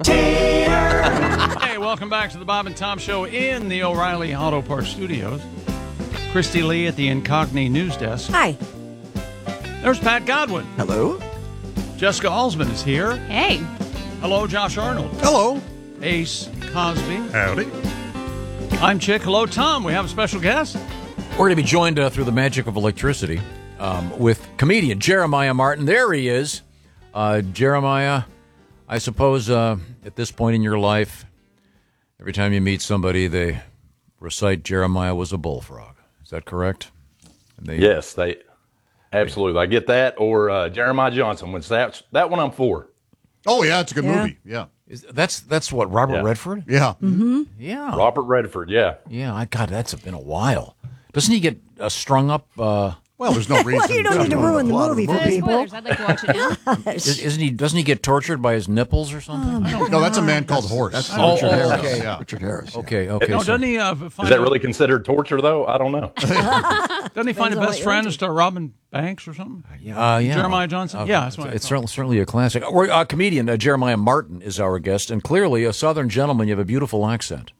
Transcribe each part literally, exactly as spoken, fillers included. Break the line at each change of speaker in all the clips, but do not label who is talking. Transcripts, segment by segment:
Hey, welcome back to the Bob and Tom Show in the O'Reilly Auto Parts Studios. Christy Lee at the Incogni News Desk.
Hi.
There's Pat Godwin.
Hello.
Jessica Alsman is here.
Hey.
Hello, Josh Arnold.
Hello.
Ace Cosby.
Howdy.
I'm Chick. Hello, Tom. We have a special guest.
We're going to be joined uh, through the magic of electricity um, with comedian Jeremiah Martin. There he is. Uh, Jeremiah, I suppose uh, at this point in your life, every time you meet somebody, they recite Jeremiah was a bullfrog. Is that correct? And they,
yes, they absolutely. I get that. Or uh, Jeremiah Johnson, which that, that one I'm for.
Oh, yeah, it's a good
Yeah.
movie. Yeah.
Is, that's that's what, Robert
Yeah.
Redford?
Yeah.
Mm-hmm.
Yeah.
Robert Redford, yeah.
Yeah, I God, that's been a while. Doesn't he get uh, strung up? Uh,
Well, there's no reason.
Well, you don't need to ruin the
plot of
movie for
No
people.
spoilers. I'd like to watch it now.
is, isn't he? Doesn't he get tortured by his nipples or something?
No, that's a man called Horse.
That's
Oh,
Richard
oh,
Harris.
okay.
Yeah.
Richard Harris.
Okay, okay.
No,
so-
doesn't he uh, find
Is that
a-
really considered torture, though? I don't know.
Doesn't he find a
on what
best
you're
friend
into.
and start robbing banks or something?
Uh, yeah.
Jeremiah Johnson?
Uh,
Yeah, that's what I
it's
thought.
certainly, certainly a classic. We're, uh, comedian uh, Jeremiah Martin is our guest, and clearly a Southern gentleman. You have a beautiful accent.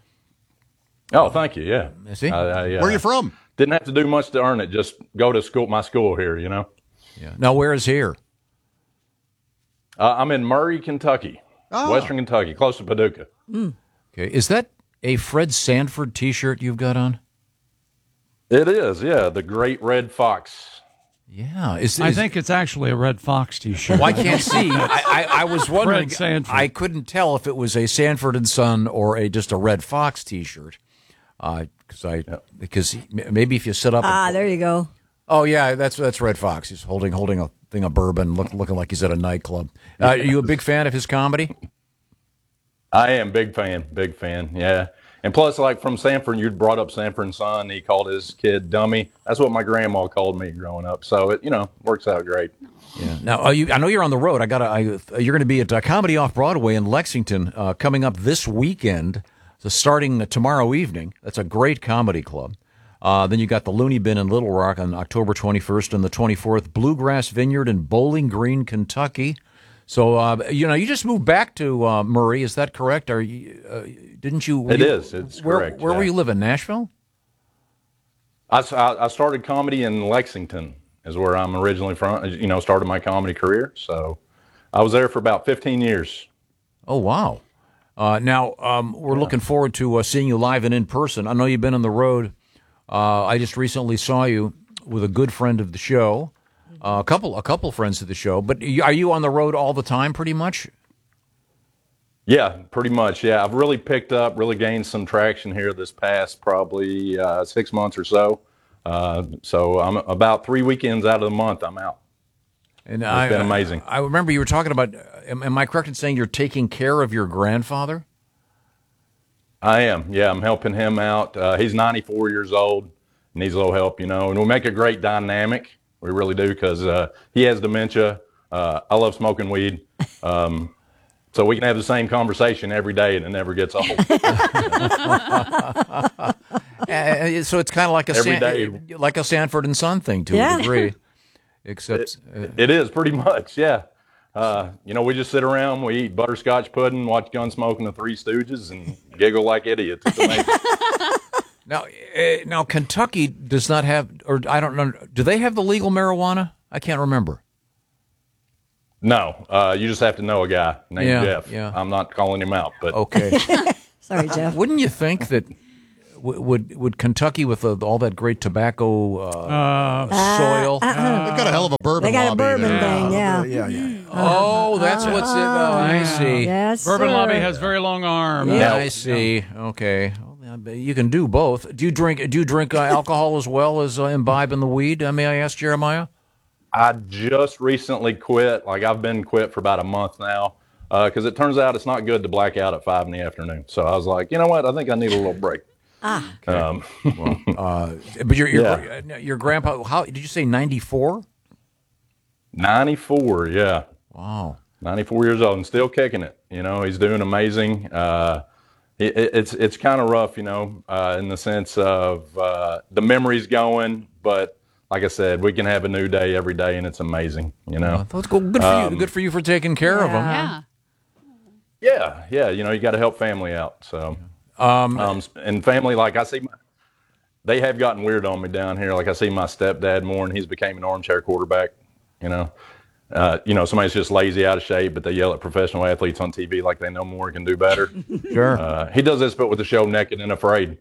Oh, thank you, yeah.
Is he?
I, I, uh,
Where are you from?
Didn't have to do much to earn it. Just go to school, my school here, you know.
Yeah. Now, where is here?
Uh, I'm in Murray, Kentucky,
Oh.
Western Kentucky, close to Paducah.
Okay. Is that a Fred Sanford T-shirt you've got on?
It is, yeah, the Great Red Fox.
Yeah. Is,
I
is-
think it's actually a Red Fox T-shirt.
Well, I can't see. I, I, I was wondering.
Fred Sanford.
I couldn't tell if it was a Sanford and Son or a just a Red Fox T-shirt. Because I because he, maybe if you sit up.
Ah,
and,
there you go.
Oh yeah, that's that's Red Fox. He's holding holding a thing of bourbon, look, looking like he's at a nightclub. Uh, are you a big fan of his comedy?
I am big fan, big fan, yeah. And plus, like from Sanford, you brought up Sanford and Son. He called his kid dummy. That's what my grandma called me growing up. So it, you know, works out great.
Yeah. Now, are you, I know you're on the road. I got. I, you're going to be at uh, Comedy Off Broadway in Lexington uh, coming up this weekend. So starting tomorrow evening. That's a great comedy club. Uh, then you got the Looney Bin in Little Rock on October twenty-first and the twenty-fourth. Bluegrass Vineyard in Bowling Green, Kentucky. So uh, you know, you just moved back to uh, Murray. Is that correct? Are you? Uh, didn't you?
It
you,
is. It's
where,
correct,
Where
yeah.
were you living? Nashville.
I, I I started comedy in Lexington, is where I'm originally from. You know, started my comedy career. So I was there for about fifteen years.
Oh, wow. Uh, now, um, we're yeah. looking forward to uh, seeing you live and in person. I know you've been on the road. Uh, I just recently saw you with a good friend of the show, uh, a couple a couple friends of the show. But are you on the road all the time pretty much?
Yeah, pretty much. Yeah, I've really picked up, really gained some traction here this past probably uh, six months or so. Uh, so I'm about three weekends out of the month I'm out.
And
it's
I,
been amazing.
I, I remember you were talking about, am, am I correct in saying you're taking care of your grandfather?
I am. Yeah, I'm helping him out. Uh, he's ninety-four years old, needs a little help, you know, and we make a great dynamic. We really do because uh, he has dementia. Uh, I love smoking weed. Um, so we can have the same conversation every day and it never gets old.
uh, so it's kind of like a,
every
San,
day.
like a Sanford and Son thing to
Yeah.
a degree. Except
it,
uh,
it is pretty much, yeah. Uh, you know, we just sit around, we eat butterscotch pudding, watch Gunsmoke and the Three Stooges, and giggle like idiots. It's amazing.
now, uh, now Kentucky does not have, or I don't know, do they have the legal marijuana? I can't remember.
No, uh, you just have to know a guy named
Yeah,
Jeff.
yeah.
I'm not calling him out, but
Okay.
Sorry, Jeff.
Wouldn't you think that w- would would Kentucky with uh, all that great tobacco uh,
Uh,
soil?
Uh, uh,
They've got a hell of a bourbon
they got a
lobby
bourbon
there.
thing, yeah.
Yeah, yeah.
Oh, that's what's it. Oh, I see.
Yes,
Bourbon
sir.
Lobby has very long arms.
Yeah,
Yeah.
I see. Okay, well, yeah, but you can do both. Do you drink? Do you drink uh, alcohol as well as uh, imbibe in the weed? Uh, may I ask, Jeremiah?
I just recently quit. Like I've been quit for about a month now because it turns out it's not good to black out at five in the afternoon. So I was like, you know what? I think I need a little break.
Ah.
Um,
Well, uh, but your your,
Yeah.
your grandpa? How did you say? ninety-four?
ninety-four, yeah.
Wow.
ninety-four years old and still kicking it. You know, he's doing amazing. Uh, it, it's it's kind of rough, you know, uh, in the sense of uh, the memory's going, but like I said, we can have a new day every day, and it's amazing. You know,
Well, that's good good for
Um,
you. Good for you for taking care of him.
Yeah.
Yeah, yeah. You know, you got to help family out. So, um, um, and family, like I see, my, they have gotten weird on me down here. Like I see my stepdad more, and he's became an armchair quarterback. You know, uh, you know, somebody's just lazy, out of shape, but they yell at professional athletes on T V like they know more and can do better.
Sure.
Uh, he does this, but with the show Naked and Afraid.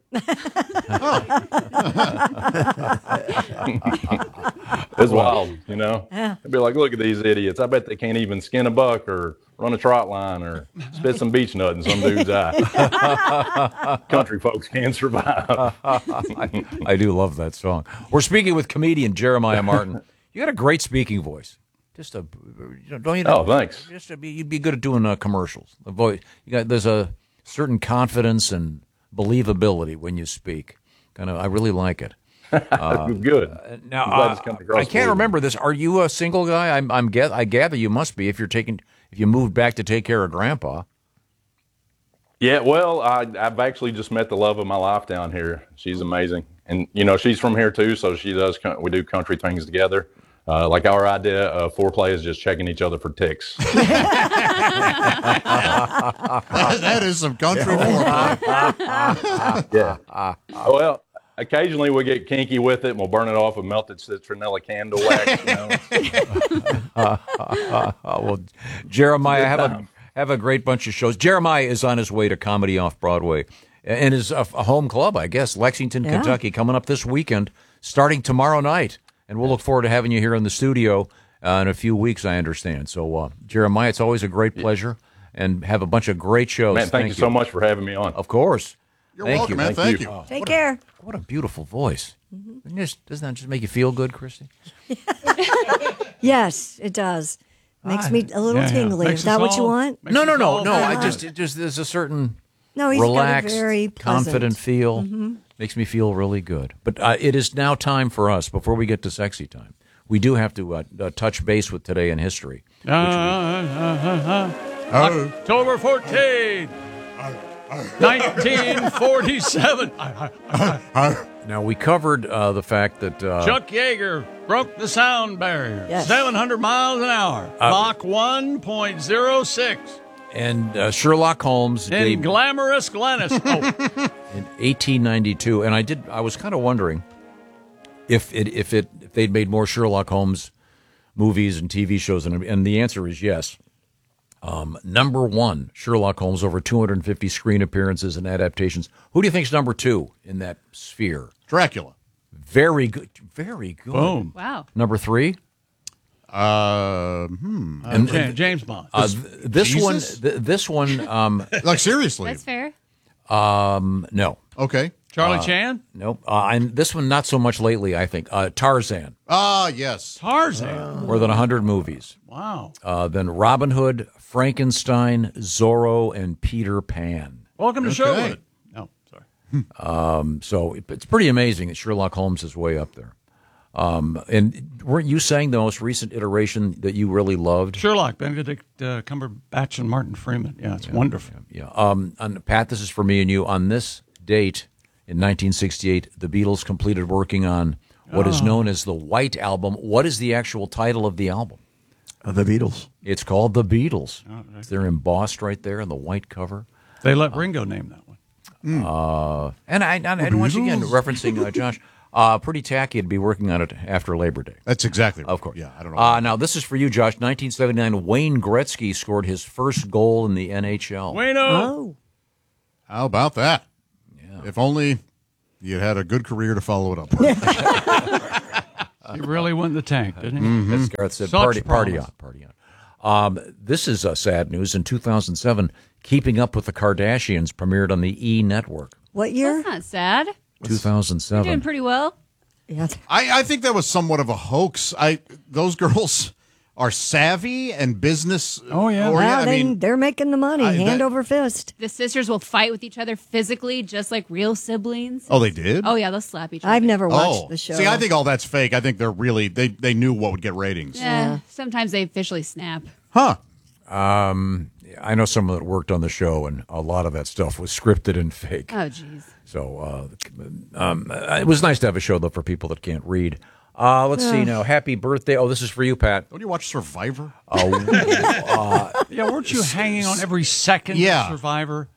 It's wild, you know.
Yeah.
I'd be like, look at these idiots. I bet they can't even skin a buck or run a trot line or spit some beech nut in some dude's eye. Country folks can't survive.
I, I do love that song. We're speaking with comedian Jeremiah Martin. You got a great speaking voice. Just a, you know, don't you know?
Oh, thanks.
Just to be, you'd be good at doing uh, commercials. The voice, you got there's a certain confidence and believability when you speak. Kind of, I really like it.
Uh, Good.
Now,
I'm glad
uh,
it's coming across
I can't
believable.
remember this. Are you a single guy? I'm, I'm get, I gather you must be if you're taking, if you moved back to take care of Grandpa.
Yeah, well, I, I've actually just met the love of my life down here. She's amazing, and you know she's from here too, so she does. We do country things together. Uh, like our idea of foreplay is just checking each other for ticks.
That is some country foreplay.
Yeah. Well, occasionally we get kinky with it, and we'll burn it off with melted citronella candle wax. You know?
uh, uh, uh, well, Jeremiah, have a have a great bunch of shows. Jeremiah is on his way to Comedy Off Broadway, and his uh, a home club, I guess, Lexington,
Yeah.
Kentucky, coming up this weekend, starting tomorrow night. And we'll look forward to having you here in the studio uh, in a few weeks, I understand. So, uh, Jeremiah, it's always a great pleasure, and have a bunch of great shows.
Man, thank, you so much for having me on.
Of course.
You're
Thank
welcome,
you.
man.
Thank
Thank
you.
you.
Oh,
Take
what
care.
A, what a beautiful voice. Doesn't this- Doesn't that just make you feel good, Christy?
Yes, it does. Makes me a little
Yeah, yeah.
tingly.
Makes
Is that
us
what you
all-
want?
makes
No,
us
no, no,
all
no.
feel
I
good.
just, it just there's a certain
No, he's
relaxed,
got a very pleasant.
confident feel. Makes me feel really good. But uh, it is now time for us, before we get to sexy time, we do have to uh, uh, touch base with today in history.
Uh, uh, uh, uh. October fourteenth, nineteen forty-seven.
Now, we covered uh, the fact that uh,
Chuck Yeager broke the sound barrier.
Yes.
seven hundred miles an hour. Mach one point oh six.
and uh, Sherlock Holmes
In
did
glamorous Glennis. Oh,
in eighteen ninety-two, and I did. I was kind of wondering if it if it if they'd made more Sherlock Holmes movies and T V shows, and, and the answer is yes. Um, number one, Sherlock Holmes, over two hundred fifty screen appearances and adaptations. Who do you think's number two in that sphere?
Dracula.
Very good, very good.
boom.
Wow.
Number three,
Uh, hmm.
Uh, Ja- James Bond.
uh, th- this
Jesus?
one, th- this one, um,
Like, seriously.
That's fair.
um, no,
Okay.
Charlie Chan.
no, uh, and this one not so much lately. I think uh, Tarzan,
Ah, yes.
Tarzan.
more than a hundred movies.
Wow.
Uh, then Robin Hood, Frankenstein, Zorro, and Peter Pan.
Welcome to
Okay.
Sherwood. No, sorry.
So it- it's pretty amazing that Sherlock Holmes is way up there. Um, and weren't you saying the most recent iteration that you really loved?
Sherlock, Benedict uh, Cumberbatch and Martin Freeman. Yeah, it's wonderful.
Yeah. Um, and Pat, this is for me and you. On this date in nineteen sixty-eight, the Beatles completed working on what is known as the White Album. What is the actual title of the album?
The Beatles.
It's called The Beatles. They're embossed right there on the white cover.
They let Ringo name that one.
Uh, and I, and, and once again, referencing uh, Josh, uh, pretty tacky to be working on it after Labor Day.
That's exactly right.
Of course.
Yeah, I don't know.
Uh, now, this is for you, Josh. nineteen seventy-nine, Wayne Gretzky scored his first goal in the N H L.
Wayno.
Oh,
How about that?
Yeah.
If only you had a good career to follow it up with.
He really went in the tank, didn't he?
Mm-hmm.
As Garth said,
Such
party, party
promise.
on, party on. Um, this is uh, sad news. In two thousand seven, Keeping Up with the Kardashians premiered on the E! Network.
what year?
That's not sad.
two thousand
Doing
seven.
pretty well.
Yeah.
I, I think that was somewhat of a hoax. I those girls are savvy and business.
Oh, yeah.
oriented.
Wow,
I
they,
mean,
they're making the money,
I-
hand
that-
over fist.
The sisters will fight with each other physically, just like real siblings.
oh, they did.
Oh, yeah, they'll slap each other.
I've never watched
Oh,
the show.
see, I think all that's fake. I think they're really they they knew what would get ratings.
Eh, sometimes they officially snap.
Huh?
Um, I know someone that worked on the show, and a lot of that stuff was scripted and fake.
Oh, jeez.
So uh, um, it was nice to have a show, though, for people that can't read. Uh, let's see now. Happy birthday. Oh, this is for you, Pat.
Don't you watch Survivor?
Yeah, weren't you hanging on every second
Yeah.
of Survivor?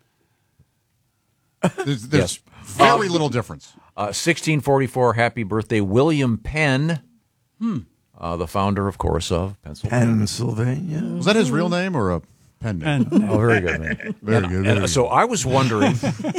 There's, there's
Yes.
very little difference.
Uh, sixteen forty-four, happy birthday, William Penn.
Hmm.
Uh, the founder, of course, of Pennsylvania.
Pennsylvania.
Was that his real name or a pen name?
And
Oh, very good, man.
Very good.
And,
very
uh,
good.
so I was wondering.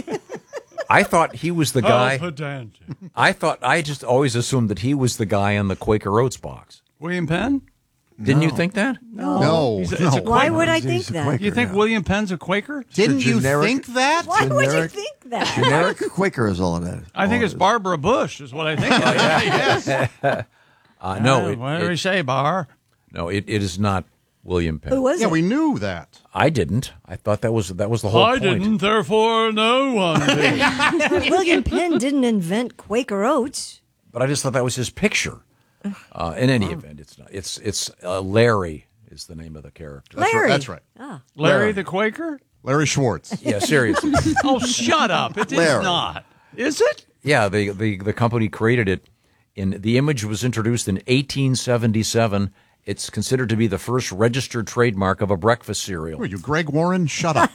I thought he was the guy.
Oh, pedantic.
I thought I just always assumed that he was the guy in the Quaker Oats box.
William Penn?
Didn't you think that?
no,
He's a-
no.
it's a
Why
Quaker.
would I
He's-
think
he's a
that?
Quaker,
You think
yeah.
William Penn's a Quaker?
Didn't you
generic-
think that?
Why would you
Generic-
think that?
Generic Quaker is all it is.
I think
All
it's
it is.
Barbara Bush, is what I think. yes.
Uh, no, it,
What do we
it-
say, Bar?
no, it, it is not William Penn.
Who was
Yeah,
it?
we knew that.
I didn't. I thought that was that was the whole
I
point.
didn't, therefore no one did.
William Penn didn't invent Quaker Oats.
But I just thought that was his picture. Uh, in any event, it's not. It's it's uh, Larry is the name of the character.
That's
Larry.
right. That's right.
Ah.
Larry the Quaker?
Larry Schwartz.
Yeah, seriously.
Oh, shut up. It is
Larry.
not. Is it?
Yeah, the, the the company created it. In the image was introduced in eighteen seventy-seven. It's considered to be the first registered trademark of a breakfast cereal.
Who are you, Greg Warren? Shut up.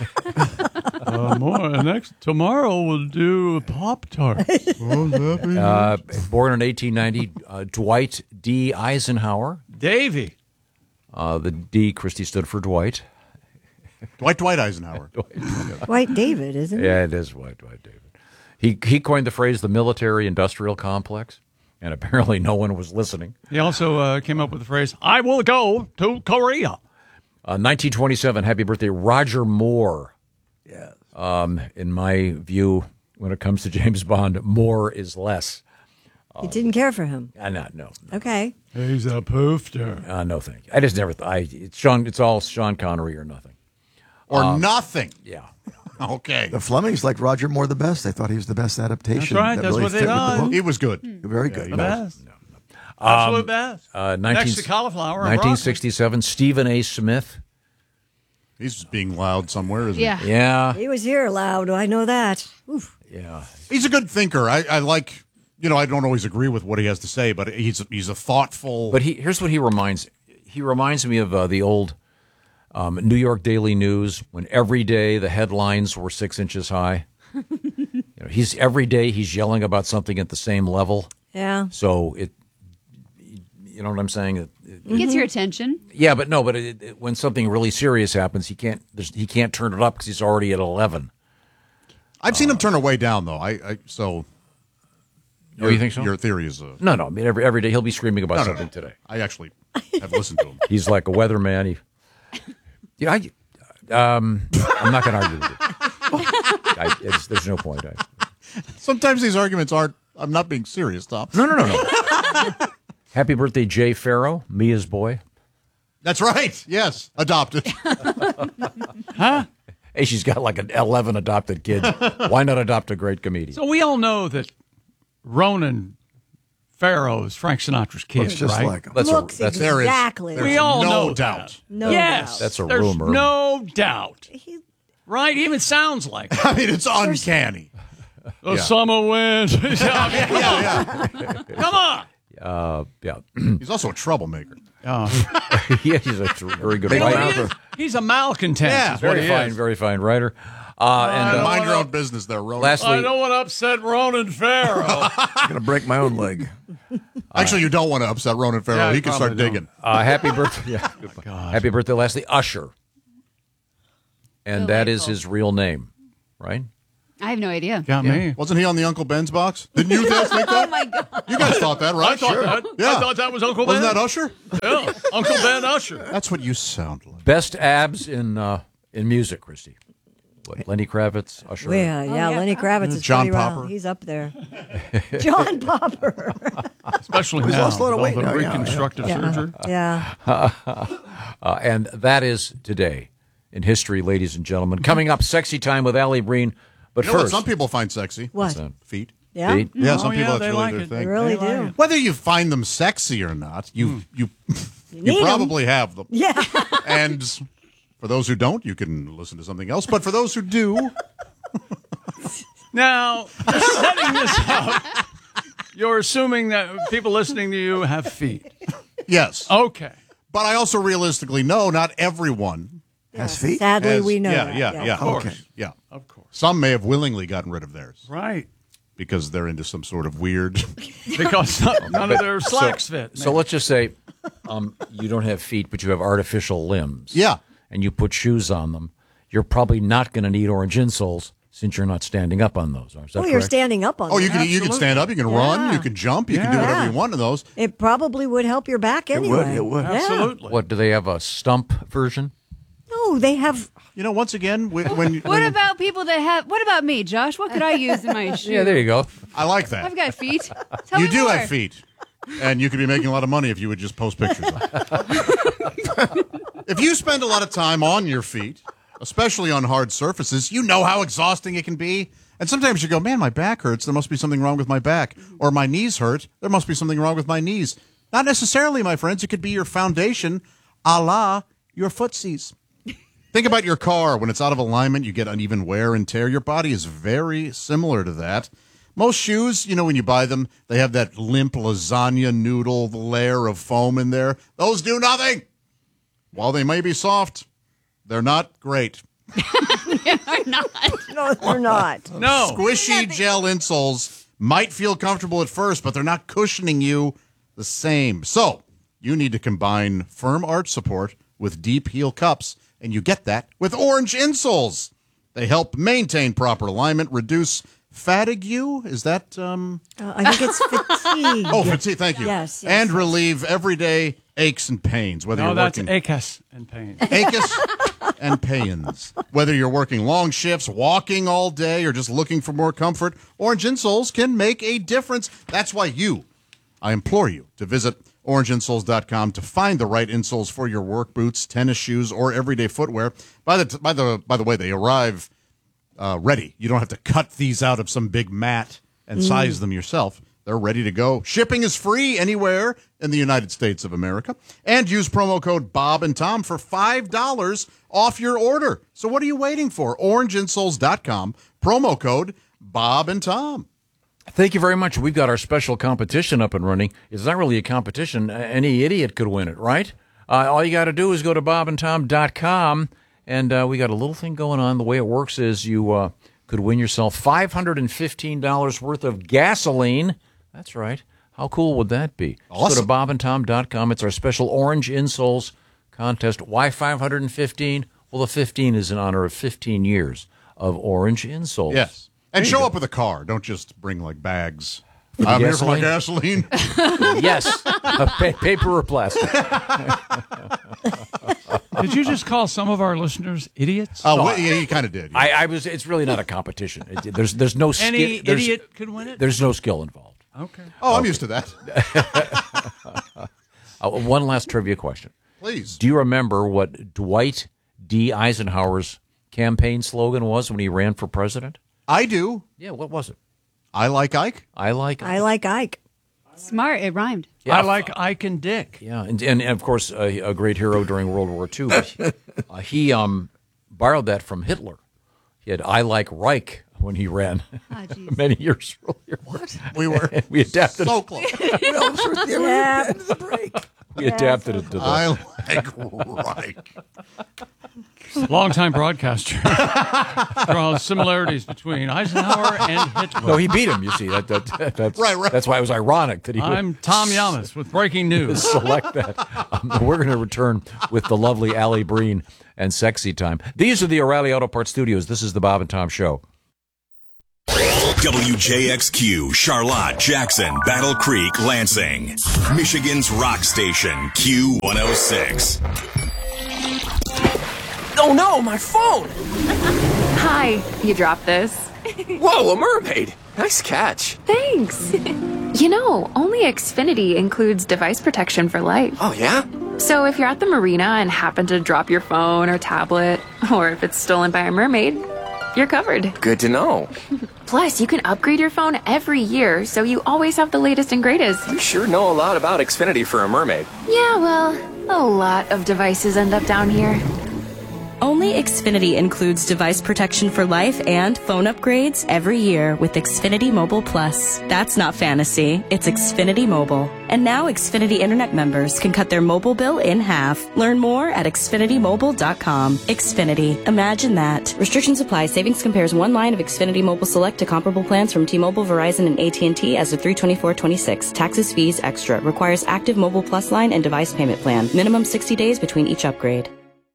Uh, more. Next, tomorrow we'll do Pop Tart.
Uh, born in eighteen ninety, uh, Dwight D. Eisenhower.
Davy.
Uh, the D, Christie, stood for Dwight.
Dwight Dwight Eisenhower.
White David, isn't it?
Yeah, it is Dwight, Dwight David. He he coined the phrase the military-industrial complex, and apparently no one was listening.
He also uh, came up with the phrase, I will go to Korea.
Uh, nineteen twenty-seven, happy birthday, Roger Moore.
Yes.
Um, in my view, when it comes to James Bond, more is less.
You didn't care for him.
Uh, no, no,
Okay.
He's a poofter.
uh, no, thank you. I just never. Th- I it's Sean. It's all Sean Connery or nothing.
Or nothing.
Yeah.
Okay.
The Flemings liked Roger Moore the best. They thought he was the best adaptation.
That's right.
That
That's
really
what they
fit with the
thought.
book.
He was good.
Very good.
The best. Absolute best.
Uh,
Next to cauliflower. and
nineteen
broccoli.
sixty-seven, Stephen A. Smith.
He's being loud somewhere, isn't
Yeah.
Yeah.
He was here loud. I know that. Oof.
Yeah.
he? He's a good thinker. I, I like, you know, I don't always agree with what he has to say, but he's he's a thoughtful.
But he here's what he reminds. He reminds me of uh, the old um, New York Daily News when every day the headlines were six inches high. you know, he's every day he's yelling about something at the same level.
Yeah.
So it, you know what I'm saying? It, it,
It gets your attention.
yeah, but no, but it, it, when something really serious happens, he can't. There's, he can't turn it up because he's already at eleven.
I've seen him turn away down though. I, I so.
Oh, you think so?
Your theory is uh,
No, no. I mean, every every day he'll be screaming about
no, no,
something
no.
today.
I actually have listened to him.
He's like a weatherman. He, yeah, I, um, I'm not going to argue with you. I, it's, there's no point. I,
Sometimes these arguments aren't. I'm not being serious, Tom.
no, no, no, no. Happy birthday, Jay Farrow, Mia's boy.
That's right. Yes, adopted.
Hey, she's got like an eleven adopted kids. Why not adopt a great comedian?
So we all know that Ronan Farrow is Frank Sinatra's kid,
Looks just
right?
like him.
That's
Looks
a, that's,
There is-
exactly.
there's
we all
no
know
doubt.
that.
No
yes,
doubt.
That's a
there's
rumor.
no doubt.
He-
Right? Even sounds like it.
I mean, it's uncanny.
The
Yeah.
summer wind. I mean, come
Yeah,
on.
yeah.
Come on.
uh, yeah.
He's also a troublemaker.
yeah, he's a tr- very good
Big
Well,
writer.
he
mouth.
is- he's a malcontent.
Yeah,
is what
Very
he
fine,
is.
very fine writer. Uh, and uh,
Mind your own business there, Ronan.
I
lastly,
don't want to upset Ronan Farrow.
I'm going to break my own leg.
Actually, you don't want to upset Ronan Farrow.
Yeah,
he
you
can start
probably
digging.
uh, happy birthday. Yeah, happy birthday, lastly, Usher. And that is
Delightful.
his real name, right?
I have no idea.
Got me.
Wasn't he on the Uncle Ben's box? Didn't you guys think that?
Oh my god.
You guys thought that, right?
I thought that.
Yeah.
I thought that was Uncle
Wasn't
Ben.
that Usher?
Yeah, Uncle Ben Usher.
That's what you sound like.
Best abs in uh, in music, Christy. What, Lenny Kravitz, Usher.
Yeah, yeah,
yeah.
Lenny Kravitz is
John
pretty wild.
Popper.
He's up there. John Popper.
Especially
He's
now.
lost a lot of
with
weight
all the
now, yeah,
reconstructive
yeah.
surgery.
Yeah.
Uh, and that is today in history, ladies and gentlemen. Coming up, Sexy Time with Allie Breen. But
You know what
first,
some people find sexy?
What?
that?
Feet.
Yeah.
Feet?
Yeah, some
Oh,
people
yeah,
that's
they
really
like
their
it.
They
thing.
really
They like
do.
it.
Whether you find them sexy or not, you you you,
need 'em.
probably have them.
Yeah.
And for those who don't, you can listen to something else. But for those who do,
Now, you're setting this up. You're assuming that people listening to you have feet.
Yes.
Okay.
But I also realistically know not everyone
Has feet?
Sadly,
has-
we know
yeah,
that.
Yeah, yeah,
Of course.
Okay.
Yeah.
Of course.
Some may have willingly gotten rid of theirs
Right.
because they're into some sort of weird.
Because none, none of their slacks fit.
So let's just say um, you don't have feet, but you have artificial limbs.
Yeah.
And you put shoes on them. You're probably not going to need orange insoles since you're not standing up on those. Is that
Oh,
correct?
you're standing up on
Oh,
it.
you can you can stand up, you can run,
Yeah.
you can jump, you can do
Yeah.
whatever
Yeah.
you want in those.
It probably would help your back
It
anyway.
would, it would.
Yeah.
Absolutely.
What, do they have a stump version?
No, they have.
You know, once again, when, when,
What
when
about people that have? What about me, Josh? What could I use in my shoe?
Yeah, there you go.
I like that.
I've got feet. Tell
You
me
do
more.
have feet, and you could be making a lot of money if you would just post pictures of it. If you spend a lot of time on your feet, especially on hard surfaces, you know how exhausting it can be. And sometimes you go, man, my back hurts. There must be something wrong with my back. Or my knees hurt. There must be something wrong with my knees. Not necessarily, my friends. It could be your foundation, a la your footsies. Think about your car. When it's out of alignment, you get uneven wear and tear. Your body is very similar to that. Most shoes, you know, when you buy them, they have that limp lasagna noodle layer of foam in there. Those do nothing. While they may be soft, they're not great.
No, they're not.
No.
Squishy gel insoles might feel comfortable at first, but they're not cushioning you the same. So you need to combine firm arch support with deep heel cups, and you get that with orange insoles. They help maintain proper alignment, reduce fatigue. Is that um?
Uh, I think it's fatigue.
Oh, fatigue. Thank you.
Yes, yes,
and
yes.
relieve everyday aches and pains. Whether
No,
you're
that's
working
achus and pain.
aches and pains. Whether you're working long shifts, walking all day, or just looking for more comfort, orange insoles can make a difference. That's why you, I implore you to visit orange insoles dot com to find the right insoles for your work boots, tennis shoes, or everyday footwear. By the by the by the way, they arrive uh, ready. You don't have to cut these out of some big mat and size them yourself. They're ready to go. Shipping is free anywhere in the United States of America. And use promo code Bob and Tom for five dollars off your order. So what are you waiting for? orange insoles dot com, promo code Bob and Tom.
Thank you very much. We've got our special competition up and running. It's not really a competition. Any idiot could win it, right? Uh, all you got to do is go to bob and tom dot com, and uh, we got a little thing going on. The way it works is you uh, could win yourself five hundred fifteen dollars worth of gasoline. That's right. How cool would that be? Just go
Awesome.
to bob and tom dot com. It's our special Orange Insoles contest. Why five hundred fifteen? Well, the fifteen is in honor of fifteen years of Orange Insoles.
Yes. And show up with a car. Don't just bring like bags. I'm here for my gasoline.
Yes. Uh, pa- paper or plastic.
Did you just call some of our listeners idiots?
Oh, well, yeah, you kind of did.
I, I was. It's really not a competition. It, there's there's no skill.
Any
there's,
idiot could win it?
There's no skill involved.
Okay.
oh, I'm used to that.
Uh, one last trivia question.
Please.
Do you remember what Dwight D. Eisenhower's campaign slogan was when he ran for president?
I do.
Yeah, what was it?
I like Ike.
I like.
I like Ike.
Smart. It rhymed.
Yeah,
I like Ike and Dick.
Yeah, and and, and of course uh, a great hero during World War Two. But, uh, he um borrowed that from Hitler. He had "I like Reich" when he ran
Ah, jeez.
many years earlier. What?
We were
We adapted.
so close.
We almost were at the
Yeah.
end of the break.
We adapted it to the.
I like Reich.
Longtime broadcaster. Draws similarities between Eisenhower and Hitler.
No, he beat him. You see that, that that's
Right, right.
That's why it was ironic that he would
I'm Tom Yamas with breaking news.
select that. Um, we're going to return with the lovely Allie Breen and Sexy Time. These are the O'Reilly Auto Parts Studios. This is the Bob and Tom Show.
W J X Q, Charlotte, Jackson, Battle Creek, Lansing. Michigan's rock station, Q one oh six.
Oh no, my phone!
Hi, you dropped this.
Whoa, a mermaid! Nice catch.
Thanks. You know, only Xfinity includes device protection for life.
Oh yeah?
So if you're at the marina and happen to drop your phone or tablet, or if it's stolen by a mermaid, you're covered.
Good to know.
Plus, you can upgrade your phone every year, so you always have the latest and greatest.
You sure know a lot about Xfinity for a mermaid.
Yeah, well, a lot of devices end up down here.
Only Xfinity includes device protection for life and phone upgrades every year with Xfinity Mobile Plus. That's not fantasy, it's Xfinity Mobile. And now Xfinity Internet members can cut their mobile bill in half. Learn more at xfinity mobile dot com. Xfinity. Imagine that. Restrictions apply. Savings compares one line of Xfinity Mobile Select to comparable plans from T-Mobile, Verizon, and A T and T as of three twenty-four twenty-six. Taxes, fees, extra. Requires active Mobile Plus line and device payment plan. Minimum sixty days between each upgrade.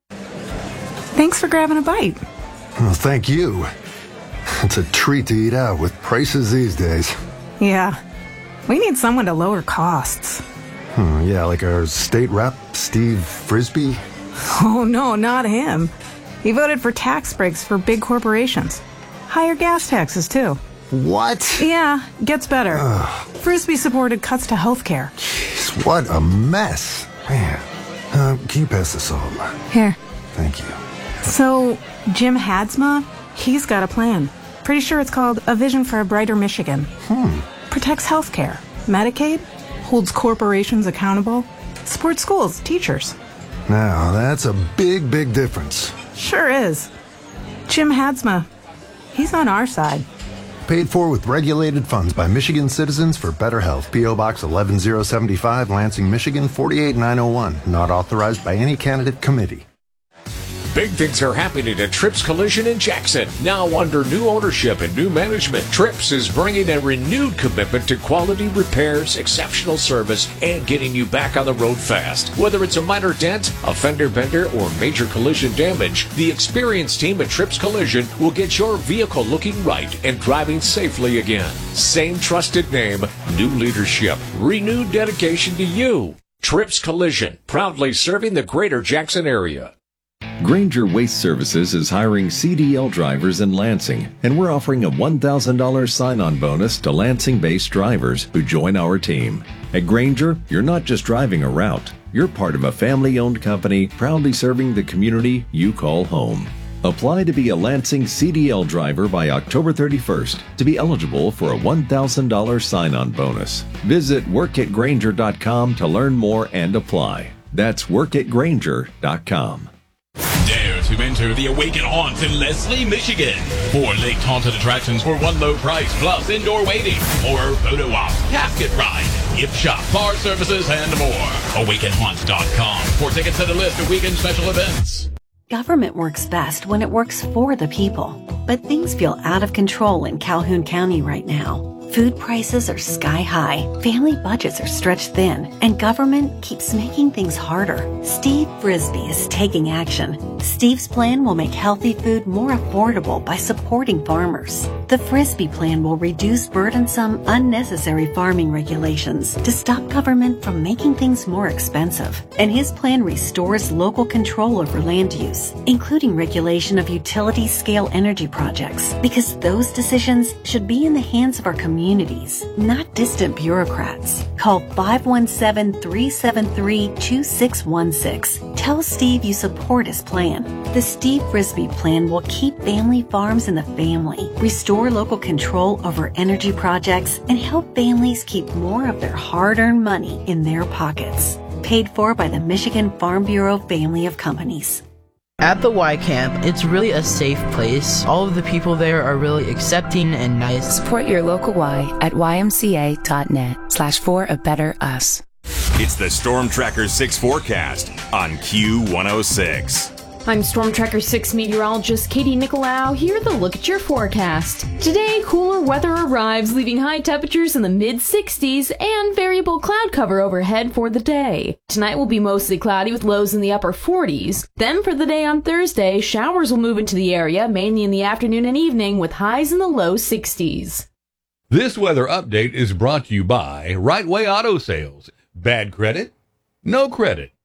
Thanks for grabbing a bite.
Well, thank you. It's a treat to eat out with prices these days.
Yeah. We need someone to lower costs.
Hmm, yeah, like our state rep, Steve Frisbee.
Oh, no, not him. He voted for tax breaks for big corporations. Higher gas taxes, too.
What?
Yeah, gets better.
Ugh.
Frisbee supported cuts to health care.
Jeez, what a mess. Man. Uh, can you pass this on?
Here.
Thank you.
So, Jim Hadsma, he's got a plan. Pretty sure it's called A Vision for a Brighter Michigan.
Hmm.
Protects healthcare, Medicaid, holds corporations accountable, supports schools, teachers.
Now, that's a big, big difference.
Sure is. Jim Hadsma, he's on our side.
Paid for with regulated funds by Michigan Citizens for Better Health. P O. Box eleven oh seventy-five, Lansing, Michigan, forty-eight nine oh one. Not authorized by any candidate committee.
Big things are happening at Trips Collision in Jackson. Now under new ownership and new management, Trips is bringing a renewed commitment to quality repairs, exceptional service, and getting you back on the road fast. Whether it's a minor dent, a fender bender, or major collision damage, the experienced team at Trips Collision will get your vehicle looking right and driving safely again. Same trusted name, new leadership, renewed dedication to you. Trips Collision, proudly serving the greater Jackson area.
Granger Waste Services is hiring C D L drivers in Lansing, and we're offering a one thousand dollars sign-on bonus to Lansing-based drivers who join our team. At Granger, you're not just driving a route. You're part of a family-owned company proudly serving the community you call home. Apply to be a Lansing C D L driver by October thirty-first to be eligible for a one thousand dollars sign-on bonus. Visit work at granger dot com to learn more and apply. That's work at granger dot com.
Dare to enter the Awaken Haunts in Leslie, Michigan. Four lake haunted attractions for one low price, plus indoor waiting, horror photo op, casket ride, gift shop, bar services, and more. awaken haunts dot com for tickets and a list of weekend special events.
Government works best when it works for the people. But things feel out of control in Calhoun County right now. Food prices are sky high, family budgets are stretched thin, and government keeps making things harder. Steve Frisbee is taking action. Steve's plan will make healthy food more affordable by supporting farmers. The Frisbee plan will reduce burdensome, unnecessary farming regulations to stop government from making things more expensive. And his plan restores local control over land use, including regulation of utility-scale energy projects, because those decisions should be in the hands of our community. Communities, not distant bureaucrats. Call five one seven, three seven three, two six one six. Tell Steve you support his plan. The Steve Frisbee plan will keep family farms in the family, restore local control over energy projects, and help families keep more of their hard-earned money in their pockets. Paid for by the Michigan Farm Bureau family of companies.
At the Y Camp, it's really a safe place. All of the people there are really accepting and nice.
Support your local Y at Y M C A dot net slash for a better us.
It's the Storm Tracker six forecast on Q one oh six.
I'm Storm Tracker six meteorologist Katie Nicolau. Here to look at your forecast. Today, cooler weather arrives, leaving high temperatures in the mid sixties and variable cloud cover overhead for the day. Tonight will be mostly cloudy with lows in the upper forties. Then for the day on Thursday, showers will move into the area, mainly in the afternoon and evening, with highs in the low sixties.
This weather update is brought to you by Right Way Auto Sales. Bad credit? No credit.